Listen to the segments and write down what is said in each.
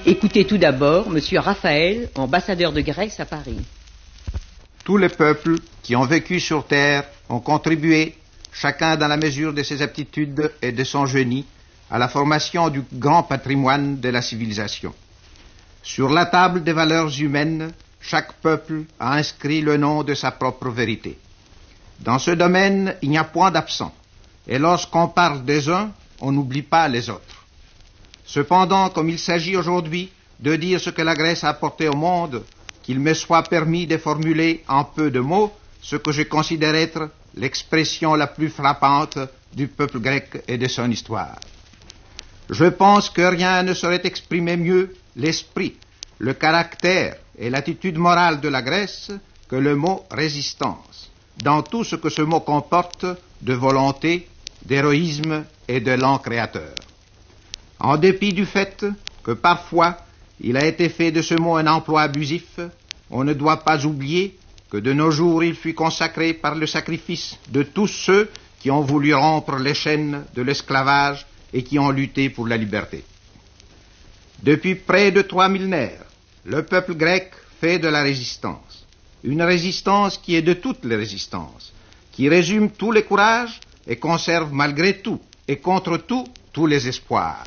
Écoutez tout d'abord Monsieur Raphaël, ambassadeur de Grèce à Paris. Tous les peuples qui ont vécu sur terre ont contribué, chacun dans la mesure de ses aptitudes et de son génie, à la formation du grand patrimoine de la civilisation. Sur la table des valeurs humaines, chaque peuple a inscrit le nom de sa propre vérité. Dans ce domaine, il n'y a point d'absent, et lorsqu'on parle des uns, on n'oublie pas les autres. Cependant, comme il s'agit aujourd'hui de dire ce que la Grèce a apporté au monde, qu'il me soit permis de formuler en peu de mots ce que je considère être l'expression la plus frappante du peuple grec et de son histoire. Je pense que rien ne saurait exprimer mieux l'esprit, le caractère et l'attitude morale de la Grèce que le mot résistance, dans tout ce que ce mot comporte de volonté, d'héroïsme et de lent créateur. En dépit du fait que parfois il a été fait de ce mot un emploi abusif, on ne doit pas oublier que de nos jours il fut consacré par le sacrifice de tous ceux qui ont voulu rompre les chaînes de l'esclavage et qui ont lutté pour la liberté. Depuis près de 3 millénaires, le peuple grec fait de la résistance. Une résistance qui est de toutes les résistances, qui résume tous les courages et conserve malgré tout et contre tout tous les espoirs.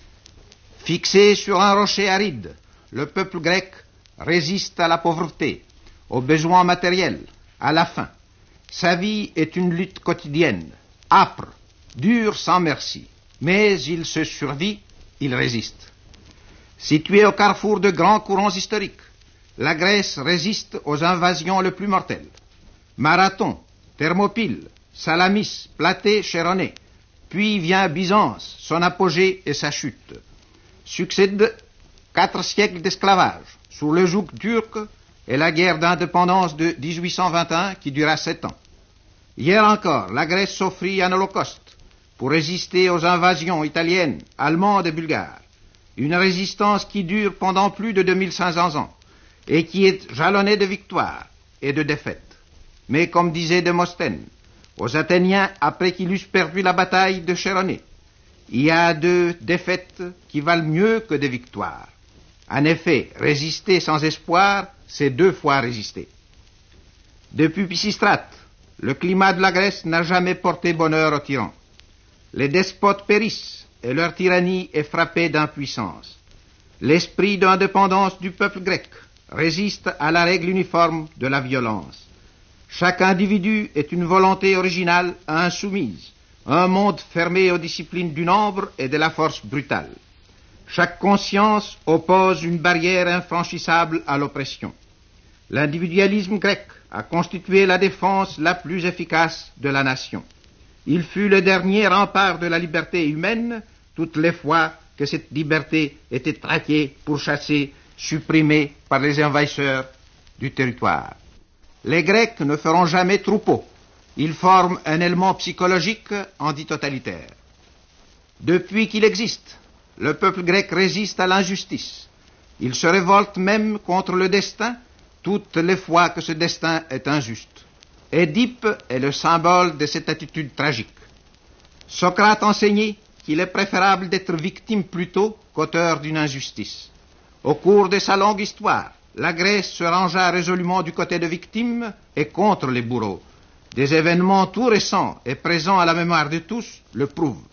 Fixé sur un rocher aride, le peuple grec résiste à la pauvreté, aux besoins matériels, à la faim. Sa vie est une lutte quotidienne, âpre, dure sans merci, mais il se survit, il résiste. Située au carrefour de grands courants historiques, la Grèce résiste aux invasions les plus mortelles. Marathon, Thermopyle, Salamis, Platée, Chéronée, puis vient Byzance, son apogée et sa chute. Succèdent 4 siècles d'esclavage sous le joug turc et la guerre d'indépendance de 1821 qui dura 7 ans. Hier encore, la Grèce s'offrit un holocauste pour résister aux invasions italiennes, allemandes et bulgares. Une résistance qui dure pendant plus de 2500 ans et qui est jalonnée de victoires et de défaites. Mais comme disait Démosthène aux Athéniens après qu'ils eussent perdu la bataille de Chéronée, il y a 2 défaites qui valent mieux que des victoires. En effet, résister sans espoir, c'est 2 fois résister. Depuis Pisistrate, le climat de la Grèce n'a jamais porté bonheur aux tyrans. Les despotes périssent et leur tyrannie est frappée d'impuissance. L'esprit d'indépendance du peuple grec résiste à la règle uniforme de la violence. Chaque individu est une volonté originale insoumise, un monde fermé aux disciplines du nombre et de la force brutale. Chaque conscience oppose une barrière infranchissable à l'oppression. L'individualisme grec a constitué la défense la plus efficace de la nation. Il fut le dernier rempart de la liberté humaine, toutes les fois que cette liberté était traquée, pourchassée, supprimée par les envahisseurs du territoire. Les Grecs ne feront jamais troupeau. Ils forment un élément psychologique antitotalitaire. Depuis qu'il existe, le peuple grec résiste à l'injustice. Il se révolte même contre le destin toutes les fois que ce destin est injuste. Édipe est le symbole de cette attitude tragique. Socrate enseignait qu'il est préférable d'être victime plutôt qu'auteur d'une injustice. Au cours de sa longue histoire, la Grèce se rangea résolument du côté de victimes et contre les bourreaux. Des événements tout récents et présents à la mémoire de tous le prouvent.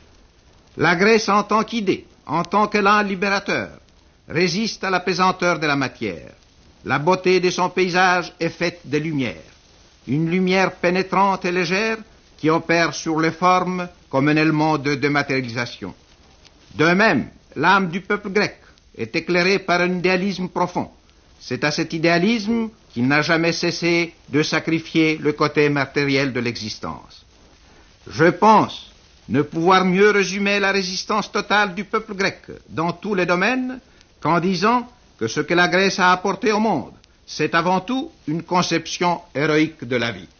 La Grèce en tant qu'idée, en tant qu'élan libérateur, résiste à la pesanteur de la matière. La beauté de son paysage est faite de lumière. Une lumière pénétrante et légère qui opère sur les formes comme un élément de dématérialisation. De même, l'âme du peuple grec est éclairée par un idéalisme profond. C'est à cet idéalisme qu'il n'a jamais cessé de sacrifier le côté matériel de l'existence. Je pense ne pouvoir mieux résumer la résistance totale du peuple grec dans tous les domaines qu'en disant que ce que la Grèce a apporté au monde, c'est avant tout une conception héroïque de la vie.